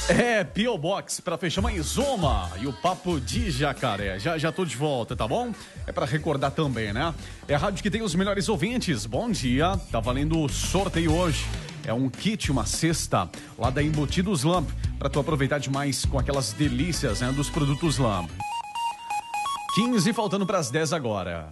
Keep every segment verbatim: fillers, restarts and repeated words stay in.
É, P O Box, pra fechar mais uma. E o Papo de Jacaré. Já, já tô de volta, tá bom? É pra recordar também, né? É a rádio que tem os melhores ouvintes. Bom dia. Tá valendo sorteio hoje. É um kit, uma cesta lá da Embutidos Lamp, pra tu aproveitar demais com aquelas delícias, né, dos produtos Lamp. quinze faltando pras dez agora.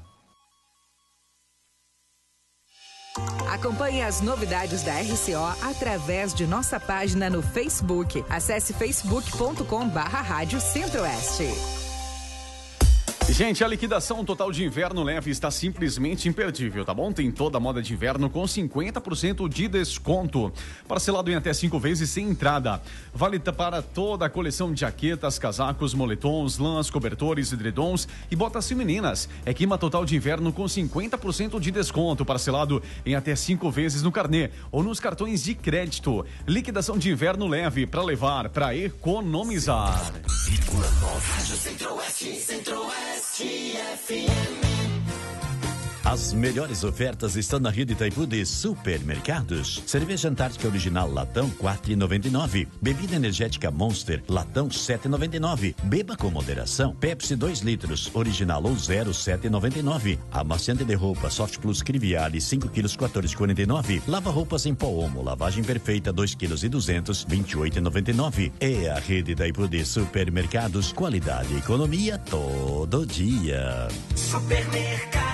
Acompanhe as novidades da R C O através de nossa página no Facebook. Acesse facebook ponto com barra Rádio Centro-Oeste. Gente, a liquidação total de inverno leve está simplesmente imperdível, tá bom? Tem toda a moda de inverno com cinquenta por cento de desconto. Parcelado em até cinco vezes sem entrada. Vale para toda a coleção de jaquetas, casacos, moletons, lãs, cobertores, edredons e botas femininas. É clima total de inverno com cinquenta por cento de desconto. Parcelado em até cinco vezes no carnê ou nos cartões de crédito. Liquidação de inverno leve para levar, para economizar. Rádio Centro-Oeste, Centro-Oeste F M. As melhores ofertas estão na Rede Itaipu de Supermercados. Cerveja Antártica Original Latão quatro reais e noventa e nove centavos. Bebida energética Monster Latão sete reais e noventa e nove centavos. Beba com moderação. Pepsi dois litros Original ou zero sete reais e noventa e nove centavos. Amaciante de roupa Soft Plus Criviale cinco quilos quatorze reais e quarenta e nove centavos. Lava roupas em pó Omo lavagem perfeita dois quilos e duzentos centavos vinte e oito reais e noventa e nove centavos. É a Rede Itaipu de Supermercados. Qualidade e economia todo dia. Supermercado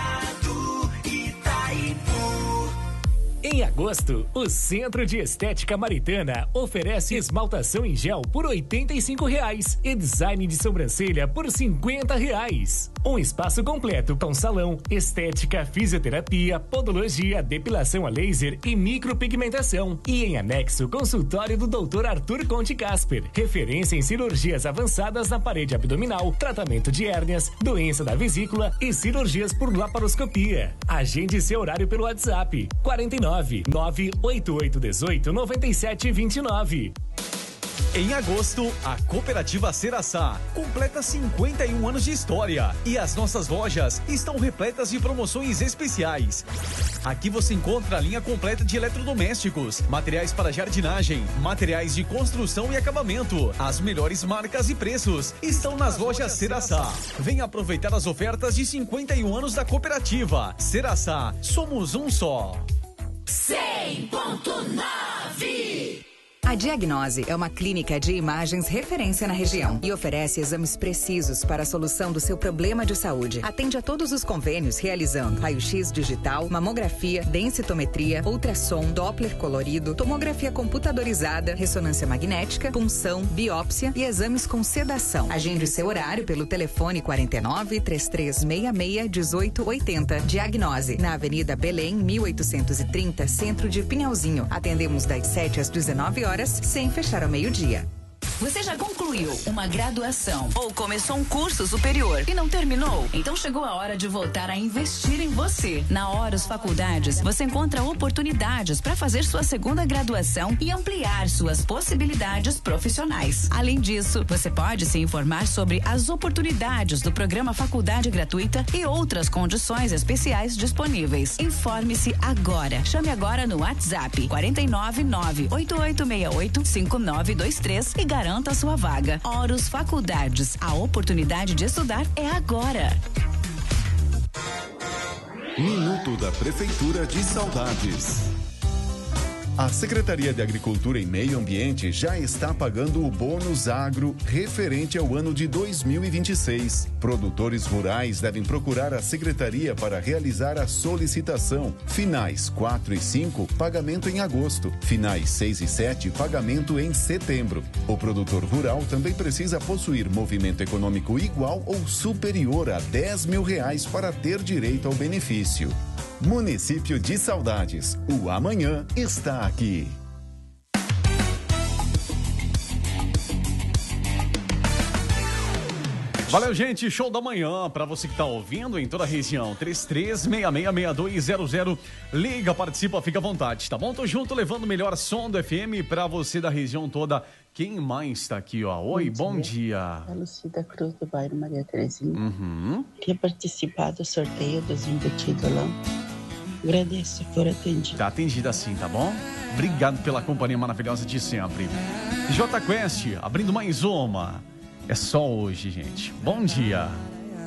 Em agosto, o Centro de Estética Maritana oferece esmaltação em gel por oitenta e cinco reais e design de sobrancelha por cinquenta reais. Um espaço completo com salão, estética, fisioterapia, podologia, depilação a laser e micropigmentação. E em anexo, consultório do doutor Arthur Conte Casper, referência em cirurgias avançadas na parede abdominal, tratamento de hérnias, doença da vesícula e cirurgias por laparoscopia. Agende seu horário pelo WhatsApp quarenta e nove, nove oito oito um oito, nove sete dois nove. Em agosto, a Cooperativa Ceraçá completa cinquenta e um anos de história e as nossas lojas estão repletas de promoções especiais. Aqui você encontra a linha completa de eletrodomésticos, materiais para jardinagem, materiais de construção e acabamento. As melhores marcas e preços estão nas lojas Ceraçá. Venha aproveitar as ofertas de cinquenta e um anos da Cooperativa. Ceraçá, somos um só. cem ponto nove. A Diagnose é uma clínica de imagens referência na região e oferece exames precisos para a solução do seu problema de saúde. Atende a todos os convênios realizando raio-x digital, mamografia, densitometria, ultrassom, Doppler colorido, tomografia computadorizada, ressonância magnética, punção, biópsia e exames com sedação. Agende seu horário pelo telefone quarenta e nove, três três seis seis, um oito oito zero. Diagnose, na Avenida Belém, mil oitocentos e trinta, centro de Pinhalzinho. Atendemos das sete às dezenove horas, sem fechar ao meio-dia. Você já concluiu uma graduação ou começou um curso superior e não terminou? Então chegou a hora de voltar a investir em você. Na Horus Faculdades, você encontra oportunidades para fazer sua segunda graduação e ampliar suas possibilidades profissionais. Além disso, você pode se informar sobre as oportunidades do programa Faculdade Gratuita e outras condições especiais disponíveis. Informe-se agora. Chame agora no WhatsApp quarenta e nove, nove oito oito seis oito, cinco nove dois três e garanta Garanta sua vaga. Horus Faculdades. A oportunidade de estudar é agora. Minuto da Prefeitura de Saudades. A Secretaria de Agricultura e Meio Ambiente já está pagando o bônus agro referente ao ano de dois mil e vinte e seis. Produtores rurais devem procurar a Secretaria para realizar a solicitação. Finais quatro e cinco, pagamento em agosto. Finais seis e sete, pagamento em setembro. O produtor rural também precisa possuir movimento econômico igual ou superior a dez mil reais para ter direito ao benefício. Município de Saudades. O amanhã está aqui. Valeu, gente. Show da manhã para você que tá ouvindo em toda a região. três três seis seis, seis dois zero zero. Liga, participa, fica à vontade, tá bom? Tô junto levando o melhor som do F M para você da região toda. Quem mais tá aqui, ó? Oi, bom, bom dia. dia. A Lucida Cruz do bairro Maria Terezinha. Uhum. Queria participar do sorteio dos embutidos lá. Agradeço se for atendido. Tá atendida sim, tá bom? Obrigado pela companhia maravilhosa de sempre. J Quest, abrindo mais uma. É só hoje, gente. Bom dia.